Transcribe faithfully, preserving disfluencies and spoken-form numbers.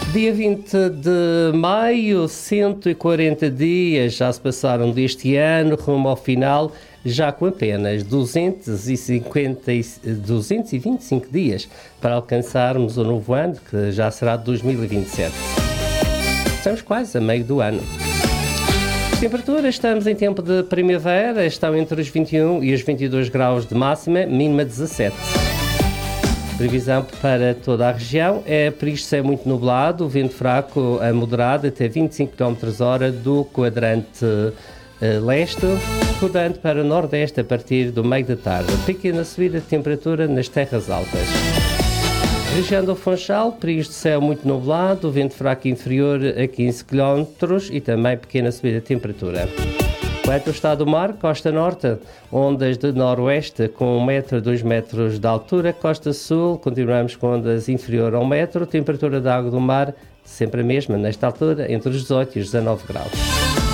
Dia vinte de maio, cento e quarenta dias já se passaram deste ano, rumo ao final, já com apenas duzentos e cinquenta, duzentos e vinte e cinco dias para alcançarmos o novo ano, que já será de dois mil e vinte e sete. Estamos quase a meio do ano. As temperaturas, estamos em tempo de primavera, estão entre os vinte e um e os vinte e dois graus de máxima, mínima dezassete. Previsão para toda a região é por isto ser muito nublado, vento fraco a moderado até vinte e cinco quilómetros hora do quadrante uh, leste, rodando para o nordeste a partir do meio da tarde. Pequena subida de temperatura nas terras altas. Região do Funchal, períodos de céu muito nublado, vento fraco inferior a quinze quilómetros e também pequena subida de temperatura. Quanto ao estado do mar, costa norte, ondas de noroeste com um metro a dois metros de altura, costa sul, continuamos com ondas inferior a um metro, temperatura da água do mar sempre a mesma, nesta altura, entre os dezoito e os dezanove graus.